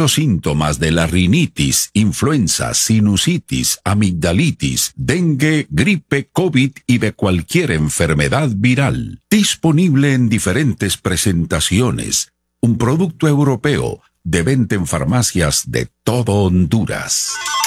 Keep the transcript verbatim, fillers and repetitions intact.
los síntomas de la rinitis, influenza, sinusitis, amigdalitis, dengue, gripe, COVID y de cualquier enfermedad viral. Disponible en diferentes presentaciones. Un producto europeo de venta en farmacias de todo Honduras.